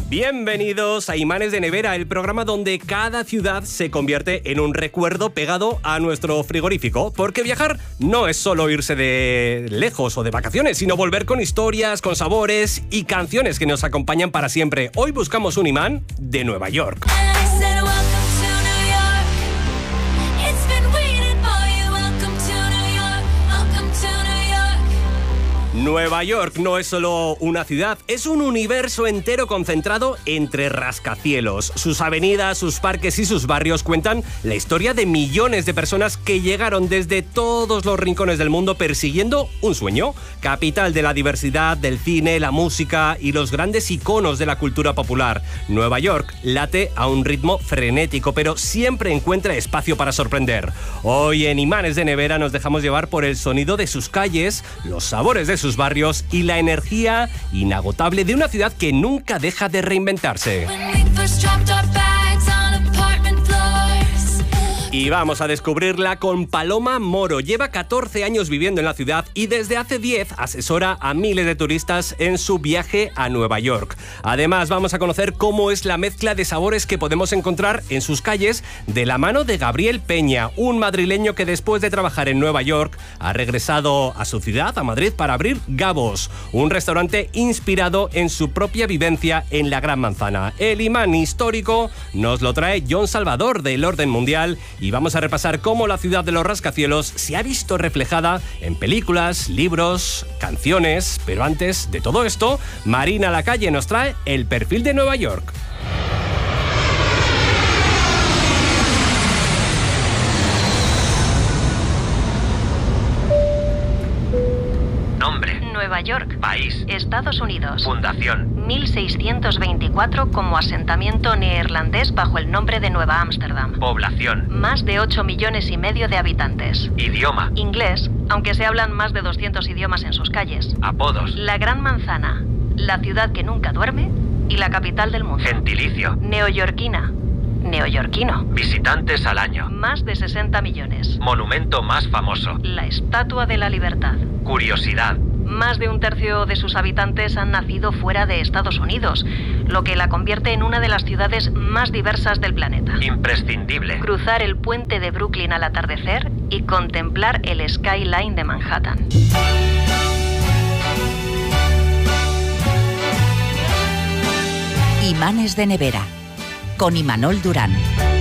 Bienvenidos a Imanes de Nevera, el programa donde cada ciudad se convierte en un recuerdo pegado a nuestro frigorífico. Porque viajar no es solo irse de lejos o de vacaciones, sino volver con historias, con sabores y canciones que nos acompañan para siempre. Hoy buscamos un imán de Nueva York. Nueva York no es solo una ciudad, es un universo entero concentrado entre rascacielos. Sus avenidas, sus parques y sus barrios cuentan la historia de millones de personas que llegaron desde todos los rincones del mundo persiguiendo un sueño. Capital de la diversidad, del cine, la música y los grandes iconos de la cultura popular. Nueva York late a un ritmo frenético, pero siempre encuentra espacio para sorprender. Hoy en Imanes de Nevera nos dejamos llevar por el sonido de sus calles, los sabores de sus barrios y la energía inagotable de una ciudad que nunca deja de reinventarse. Y vamos a descubrirla con Paloma Moro. Lleva 14 años viviendo en la ciudad y desde hace 10 asesora a miles de turistas en su viaje a Nueva York. Además, vamos a conocer cómo es la mezcla de sabores que podemos encontrar en sus calles de la mano de Gabriel Peña, un madrileño que después de trabajar en Nueva York ha regresado a su ciudad, a Madrid, para abrir Gabos, un restaurante inspirado en su propia vivencia en la Gran Manzana. El imán histórico nos lo trae John Salvador del Orden Mundial y vamos a repasar cómo la ciudad de los rascacielos se ha visto reflejada en películas, libros, canciones. Pero antes de todo esto, Marina Lacalle nos trae el perfil de Nueva York. Nombre: Nueva York. País: Estados Unidos. Fundación: 1624 como asentamiento neerlandés bajo el nombre de Nueva Ámsterdam. Población: Más de 8,5 millones de habitantes. Idioma: Inglés, aunque se hablan más de 200 idiomas en sus calles. Apodos: La Gran Manzana, la ciudad que nunca duerme y la capital del mundo. Gentilicio: Neoyorquina, neoyorquino. Visitantes al año: Más de 60 millones. Monumento más famoso: La Estatua de la Libertad. Curiosidad: Más de un tercio de sus habitantes han nacido fuera de Estados Unidos, lo que la convierte en una de las ciudades más diversas del planeta. Imprescindible: Cruzar el puente de Brooklyn al atardecer y contemplar el skyline de Manhattan. Imanes de Nevera, con Imanol Durán.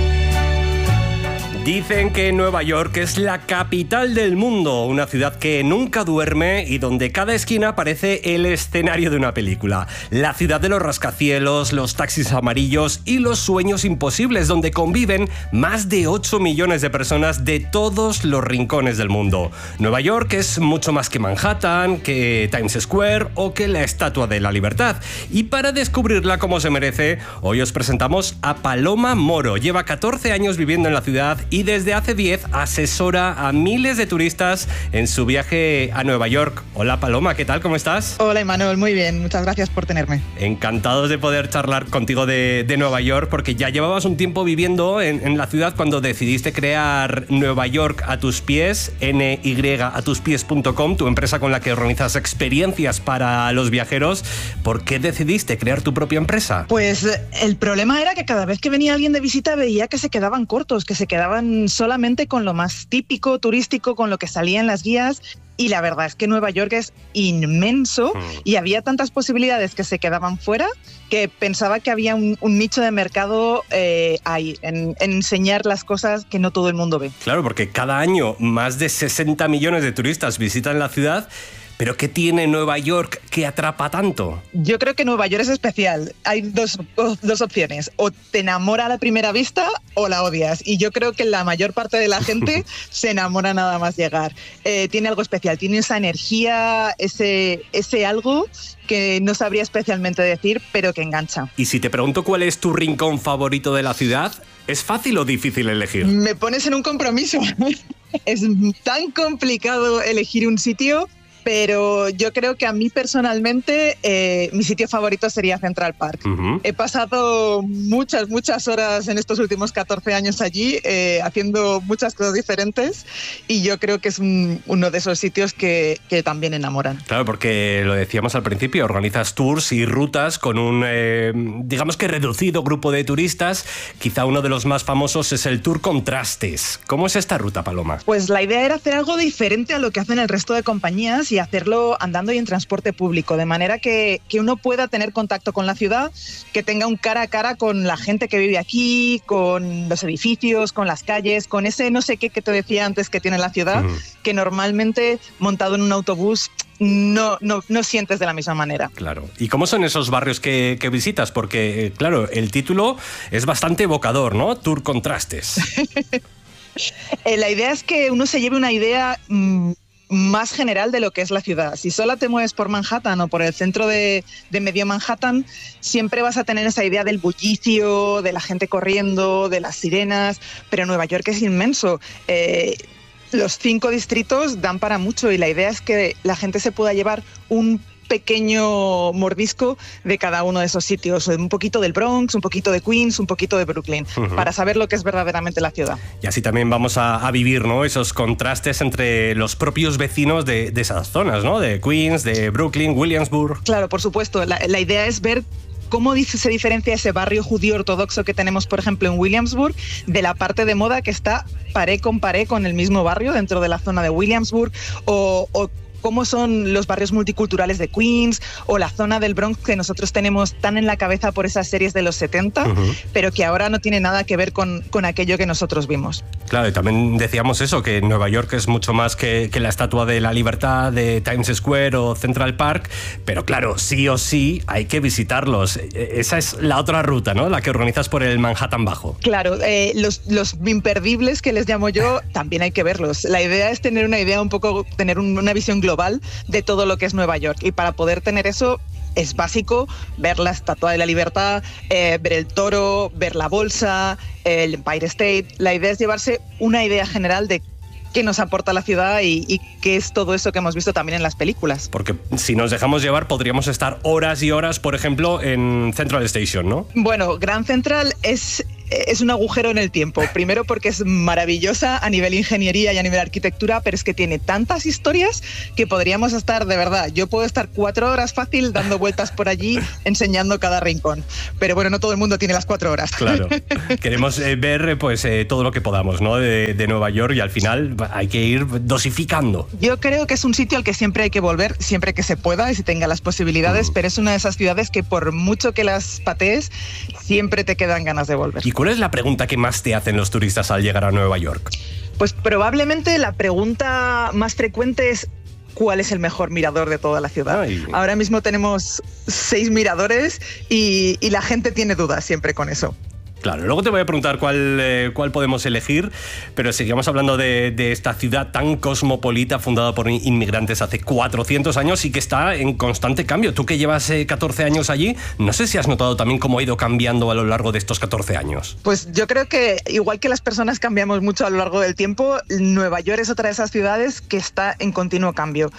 Dicen que Nueva York es la capital del mundo, una ciudad que nunca duerme y donde cada esquina parece el escenario de una película. La ciudad de los rascacielos, los taxis amarillos y los sueños imposibles, donde conviven más de 8 millones de personas de todos los rincones del mundo. Nueva York es mucho más que Manhattan, que Times Square o que la Estatua de la Libertad. Y para descubrirla como se merece, hoy os presentamos a Paloma Moro. Lleva 14 años viviendo en la ciudad y desde hace 10 asesora a miles de turistas en su viaje a Nueva York. Hola Paloma, ¿qué tal? ¿Cómo estás? Hola Imanol, muy bien, muchas gracias por tenerme. Encantados de poder charlar contigo de Nueva York, porque ya llevabas un tiempo viviendo en la ciudad cuando decidiste crear Nueva York a tus pies, nyatuspies.com, tu empresa con la que organizas experiencias para los viajeros. ¿Por qué decidiste crear tu propia empresa? Pues el problema era que cada vez que venía alguien de visita veía que se quedaban cortos, que se quedaban solamente con lo más típico, turístico, con lo que salía en las guías. Y la verdad es que Nueva York es inmenso y había tantas posibilidades que se quedaban fuera que pensaba que había un nicho de mercado ahí, en enseñar las cosas que no todo el mundo ve. Claro, porque cada año más de 60 millones de turistas visitan la ciudad. ¿Pero qué tiene Nueva York que atrapa tanto? Yo creo que Nueva York es especial. Hay dos opciones. O te enamora a la primera vista o la odias. Y yo creo que la mayor parte de la gente se enamora nada más llegar. Tiene algo especial. Tiene esa energía, ese algo que no sabría especialmente decir, pero que engancha. Y si te pregunto cuál es tu rincón favorito de la ciudad, ¿es fácil o difícil elegir? Me pones en un compromiso. Es tan complicado elegir un sitio. pero yo creo que a mí personalmente mi sitio favorito sería Central Park. He pasado muchas horas en estos últimos 14 años allí haciendo muchas cosas diferentes y yo creo que es uno de esos sitios que también enamoran. Claro, porque lo decíamos al principio, organizas tours y rutas con un, digamos que reducido grupo de turistas. Quizá uno de los más famosos es el Tour Contrastes. ¿Cómo es esta ruta, Paloma? Pues la idea era hacer algo diferente a lo que hacen el resto de compañías y hacerlo andando y en transporte público, de manera que uno pueda tener contacto con la ciudad, que tenga un cara a cara con la gente que vive aquí, con los edificios, con las calles, con ese no sé qué que te decía antes que tiene la ciudad, que normalmente montado en un autobús no sientes de la misma manera. Claro. ¿Y cómo son esos barrios que visitas? Porque, claro, el título es bastante evocador, ¿no? Tour Contrastes. La idea es que uno se lleve una idea más general de lo que es la ciudad. Si solo te mueves por Manhattan o por el centro de medio Manhattan, siempre vas a tener esa idea del bullicio, de la gente corriendo, de las sirenas, pero Nueva York es inmenso. Los 5 distritos dan para mucho y la idea es que la gente se pueda llevar un pequeño mordisco de cada uno de esos sitios, un poquito del Bronx, un poquito de Queens, un poquito de Brooklyn, para saber lo que es verdaderamente la ciudad. Y así también vamos a vivir, ¿no?, esos contrastes entre los propios vecinos de esas zonas, ¿no?, de Queens, de Brooklyn, Williamsburg. Claro, por supuesto. La idea es ver cómo se diferencia ese barrio judío ortodoxo que tenemos, por ejemplo, en Williamsburg, de la parte de moda que está paré con el mismo barrio dentro de la zona de Williamsburg, o cómo son los barrios multiculturales de Queens o la zona del Bronx que nosotros tenemos tan en la cabeza por esas series de los 70, pero que ahora no tiene nada que ver con aquello que nosotros vimos. Claro, y también decíamos eso, que Nueva York es mucho más que la Estatua de la Libertad de Times Square o Central Park, pero claro, sí o sí hay que visitarlos. Esa es la otra ruta, ¿no?, la que organizas por el Manhattan Bajo. Claro, los imperdibles que les llamo yo, también hay que verlos. La idea es tener una idea tener una visión global de todo lo que es Nueva York, y para poder tener eso es básico ver la Estatua de la Libertad, ver el Toro, ver la Bolsa, el Empire State. La idea es llevarse una idea general de qué nos aporta la ciudad y qué es todo eso que hemos visto también en las películas. Porque si nos dejamos llevar podríamos estar horas y horas, por ejemplo, en Central Station, ¿no? Bueno, Grand Central es un agujero en el tiempo. Primero porque es maravillosa a nivel ingeniería y a nivel arquitectura, pero es que tiene tantas historias que podríamos estar, de verdad, yo puedo estar 4 horas fácil dando vueltas por allí enseñando cada rincón. Pero bueno, no todo el mundo tiene las 4 horas. Claro. Queremos ver todo lo que podamos, ¿no?, de Nueva York, y al final hay que ir dosificando. Yo creo que es un sitio al que siempre hay que volver, siempre que se pueda y si tenga las posibilidades, pero es una de esas ciudades que por mucho que las patees, siempre te quedan ganas de volver. ¿Y cuál es la pregunta que más te hacen los turistas al llegar a Nueva York? Pues probablemente la pregunta más frecuente es ¿cuál es el mejor mirador de toda la ciudad? Ay. Ahora mismo tenemos 6 miradores y la gente tiene dudas siempre con eso. Claro, luego te voy a preguntar cuál podemos elegir, pero seguimos hablando de esta ciudad tan cosmopolita, fundada por inmigrantes hace 400 años y que está en constante cambio. Tú que llevas 14 años allí, no sé si has notado también cómo ha ido cambiando a lo largo de estos 14 años. Pues yo creo que igual que las personas cambiamos mucho a lo largo del tiempo, Nueva York es otra de esas ciudades que está en continuo cambio.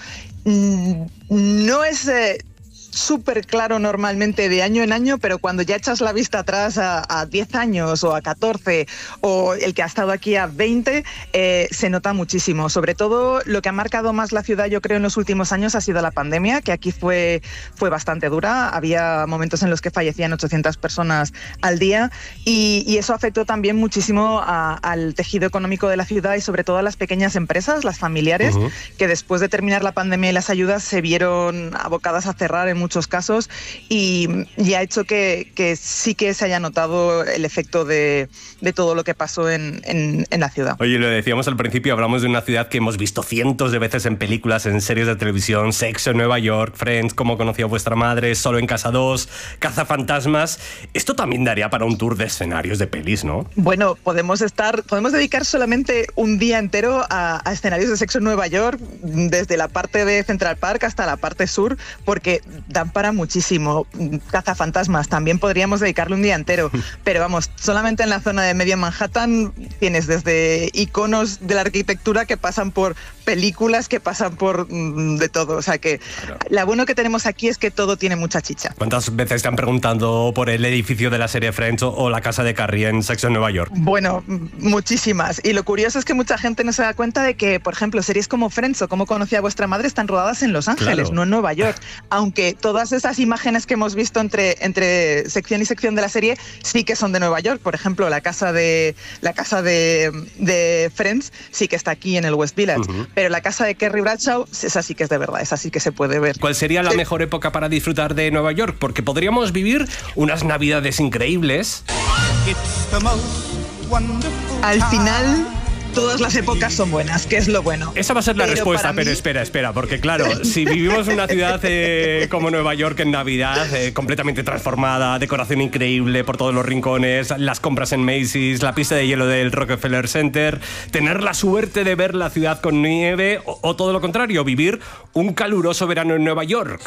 No es súper claro normalmente de año en año, pero cuando ya echas la vista atrás a 10 años o a 14 o el que ha estado aquí a 20, se nota muchísimo. Sobre todo lo que ha marcado más la ciudad, yo creo, en los últimos años ha sido la pandemia, que aquí fue bastante dura. Había momentos en los que fallecían 800 personas al día y eso afectó también muchísimo al tejido económico de la ciudad y sobre todo a las pequeñas empresas, las familiares, que después de terminar la pandemia y las ayudas se vieron abocadas a cerrar en muchos casos y ha hecho que sí que se haya notado el efecto de todo lo que pasó en la ciudad. Oye, lo decíamos al principio, hablamos de una ciudad que hemos visto cientos de veces en películas, en series de televisión, Sexo en Nueva York, Friends, Cómo conocí a vuestra madre, Solo en Casa 2, Cazafantasmas. Esto también daría para un tour de escenarios de pelis, ¿no? Bueno, podemos dedicar solamente un día entero a escenarios de Sexo en Nueva York, desde la parte de Central Park hasta la parte sur, porque dan para muchísimo. Cazafantasmas, también podríamos dedicarle un día entero, pero vamos, solamente en la zona de medio Manhattan tienes desde iconos de la arquitectura que pasan por películas que pasan por de todo. O sea que lo bueno que tenemos aquí es que todo tiene mucha chicha. ¿Cuántas veces te han preguntado por el edificio de la serie Friends o la casa de Carrie en Sexo en Nueva York? Bueno, muchísimas. Y lo curioso es que mucha gente no se da cuenta de que, por ejemplo, series como Friends o Cómo conocí a vuestra madre están rodadas en Los Ángeles, no en Nueva York. Aunque todas esas imágenes que hemos visto entre sección y sección de la serie sí que son de Nueva York. Por ejemplo, la casa de Friends sí que está aquí en el West Village. Pero la casa de Carrie Bradshaw, esa sí que es de verdad, esa sí que se puede ver. ¿Cuál sería la mejor época para disfrutar de Nueva York? Porque podríamos vivir unas navidades increíbles. Al final, todas las épocas son buenas, que es lo bueno. Esa va a ser la respuesta, pero espera, porque claro, si vivimos en una ciudad como Nueva York en Navidad, completamente transformada, decoración increíble por todos los rincones, las compras en Macy's, la pista de hielo del Rockefeller Center, tener la suerte de ver la ciudad con nieve o todo lo contrario, vivir un caluroso verano en Nueva York.